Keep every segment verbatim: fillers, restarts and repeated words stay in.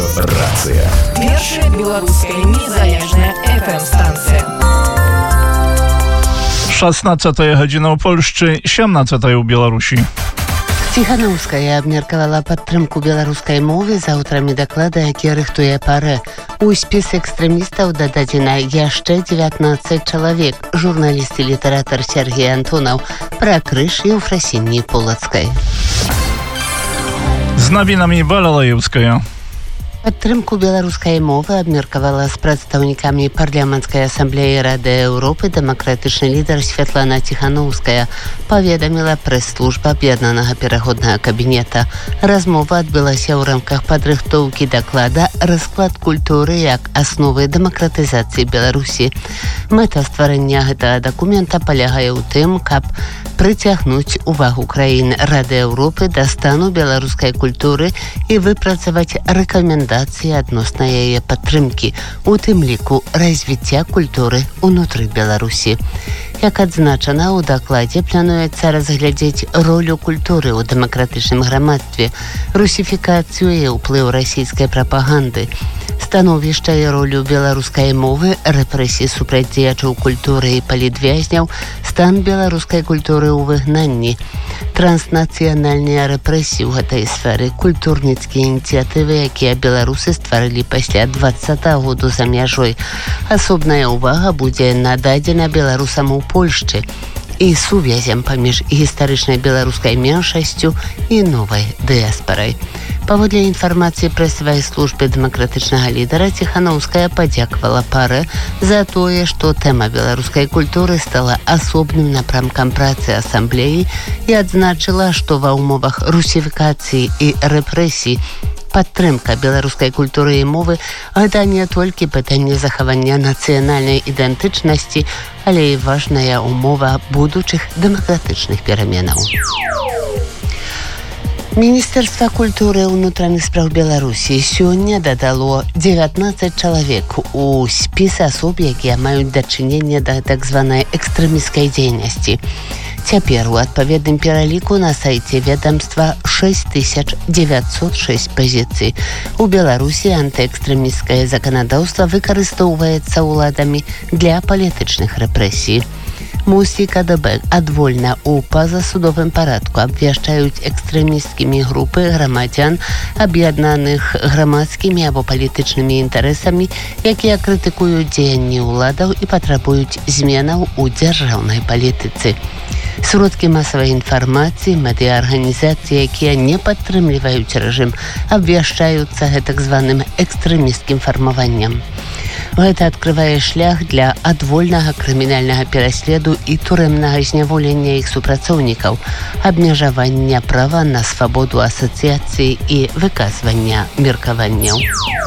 Рацыя. Першая беларуская незалежная эф эм-станцыя. шестнадцатая гадзіна ў Польшчы, сямнадцатая ў Беларусі. Ціханаўская абмеркавала падтрымку беларускай мовы з аўтарамі даклада, які рыхтуе парэ. У спіс экстрэмістаў дададзена яшчэ дзевятнаццаць чалавек. Журналіст і літаратар Сергей Антонаў пра крыж Еўфрасініі Полацкай. З навінамі Балалаеўская. Падтрымку беларускай мовы абмеркавала з прадстаўнікамі парламенцкай асамблеі Рады Еўропы дэмакратычны лідар Святлана Ціханаўская, паведаміла прэс-служба аб'яднанага пераходнага кабінета. Размова адбылася ў рамках падрыхтоўкі даклада «Расклад культуры як асновы дэмакратызацыі Беларусі». Мэта стварэння гэтага дакумента палягае ў тым, каб прыцягнуць увагу краін Рады Еўропы да стану беларускай культуры і выпрацаваць рэкамендацыі адносна яе падтрымкі, у тым ліку развіцця культуры ўнутры Беларусі. Як адзначана, у дакладзе плануецца разглядзець ролю культуры ў дэмакратычным грамадстве, русіфікацыю і ўплыў расійскай прапаганды, становішча і ролю беларускай мовы, рэпрэсіі супраць дзеячаў культуры і палітвязняў, стан беларускай культуры ў выгнанні, транснацыянальныя рэпрэсіі ў гэтай сферы, культурніцкія ініцыятывы, якія беларусы стварылі пасля дваццатага году за мяжой. Асобная ўвага будзе нададзена беларусам у Польшчы і сувязям паміж гістарычнай беларускай меншасцю і новай дыяспарай. Паводле інфармацыі прэсавай службы дэмакратычнага лідара, Ціханаўская падзякавала парэ за тое, што тэма беларускай культуры стала асобным напрамкам працы асамблеі і адзначыла, што ва ўмовах русіфікацыі і рэпрэсій падтрымка беларускай культуры і мовы гэта не толькі пытанне захавання нацыянальнай ідэнтычнасці, але і важная ўмова будучых дэмакратычных пераменаў. Міністэрства культуры і ўнутраных спраў Беларусі сёння дадало дзевятнаццаць чалавек у спіс асоб, якія маюць дачыненне да так званай экстрэмісцкай дзейнасці. Цяпер у адпаведным пераліку на сайце ведамства шэсць тысяч дзевяцьсот шэсць пазіцый. У Беларусі антыэкстрэмісцкае заканадаўства выкарыстоўваецца ўладамі для палітычных рэпрэсій. МУС і КДБ адвольна ў пазасудовым парадку абвяшчаюць экстрэмісцкімі групы грамадзян, аб'яднаных грамадскімі або палітычнымі інтарэсамі, якія крытыкуюць дзеянні ўладаў і патрабуюць зменаў у дзяржаўнай палітыцы. Сродкі масавай інфармацыі, медыаарганізацыі, якія не падтрымліваюць рэжым, абвяшчаюцца гэтак званым экстрэмісцкім фармаваннем. Гэта адкрывае шлях для адвольнага крымінальнага пераследу і турэмнага зняволення іх супрацоўнікаў, абмежавання права на свабоду асацыяцыі і выказвання меркаванняў.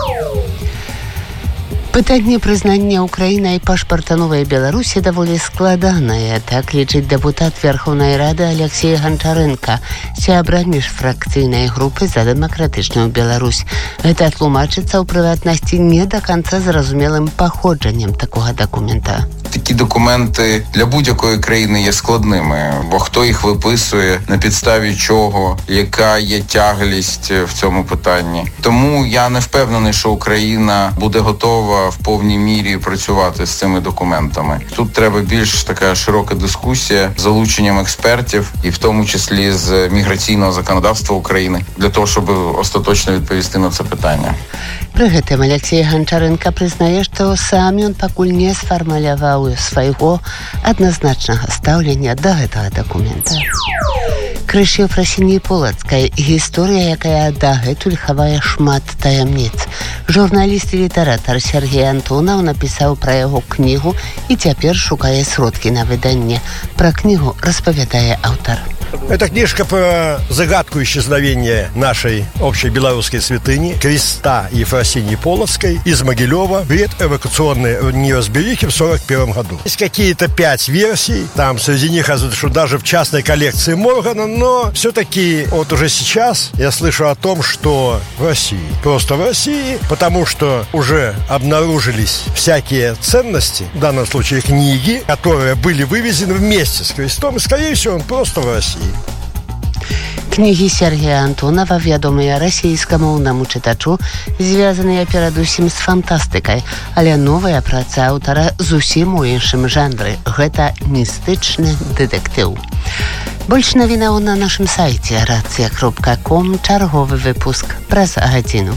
Пытанне прызнання Украінай пашпарта новай Беларусі даволі складанае, так лічыць дэпутат Верховнай Рады Алексей Гончаренко, сябра міжфракцыйнай групы за дэмакратычную Беларусь. Гэта тлумачыцца ў прыватнасці не да канца зразумелым паходжанням такога дакумента. Такі документи для будь-якої країни є складними, бо хто їх виписує, на підставі чого, яка є тяглість в цьому питанні. Тому я не впевнений, що Україна буде готова в повній мірі працювати з цими документами. Тут треба більш така широка дискусія з залученням експертів, і в тому числі з міграційного законодавства України, для того, щоб остаточно відповісти на це питання. Пры гэтым Алексей Гончаренко прызнае, што сам ён пакуль не сфармуляваў свайго адназначнага стаўлення да гэтага дакумента. Крыж Еўфрасініі Полацкай – гісторыя, якая дагэтуль хавае шмат таямніц. Журналіст і літаратар Сергей Антонаў напісаў пра яго кнігу і цяпер шукае сродкі на выданне. Пра кнігу распавядае аўтар. Это книжка про загадку исчезновения нашей общей белорусской святыни, креста Ефросинии Полоцкой из Могилева в эвакуационной неразберихе в сорок первом году. Есть какие-то пять версий, там среди них, что даже в частной коллекции Моргана, но все-таки вот уже сейчас я слышу о том, что в России, просто в России, потому что уже обнаружились всякие ценности, в данном случае книги, которые были вывезены вместе с крестом, и, скорее всего, он просто в России. Книги Сергея Антонова вядомыя расійскамоўнаму чытачу, звязаныя перадусім з фантастыкай, але новая праца аўтара зусім у іншым жанры. Гэта містычны дэтэктыў. Больш навінаў на нашым сайце рацыя кропка ком. Чарговы выпуск праз гадзіну.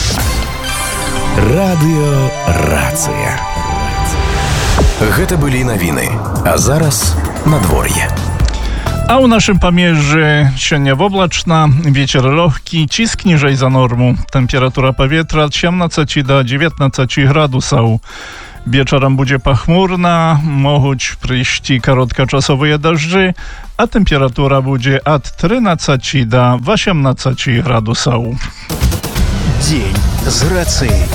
Радыё Рацыя. Гэта былі навіны. А зараз надвор'е. A u naszym pamierzy сёння woblачна, ветер лёгкі, ціск ніжэй за норму. Тэмпература паветра ад сямнаццаці да дзевятнаццаці градусаў. Вечарам будзе пахмурна, могуць прыйсці кароткачасовыя дажджы, а тэмпература будзе ад трынаццаці да васямнаццаці градусаў. Дзень з рацыяй.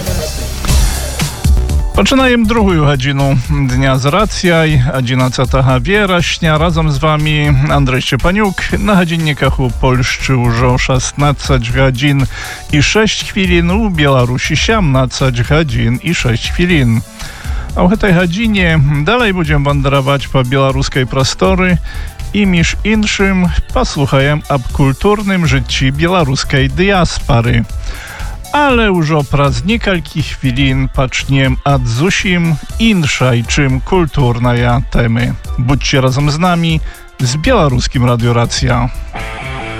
Пачынаем другую гадзіну дня з рацыяй адзінаццатага верасня. Разам з вами Андрэй Шчепанюк. На гадзінніках у Польшчы ўжо шаснаццаць гадзін і шэсць хвілін, у Беларусі сямнаццаць гадзін і шэсць хвілін. А ў гэтай гадзіне далей будзем вандраваць па беларускай прасторы і між іншым паслухаем аб культурным жыцці беларускай дыяспары. Ale ўжо праз некалькі хвілін пачнем ад зусім іншай, чым культурная тэмы. Будźcie разам з намі з беларускім радыё Рацыя.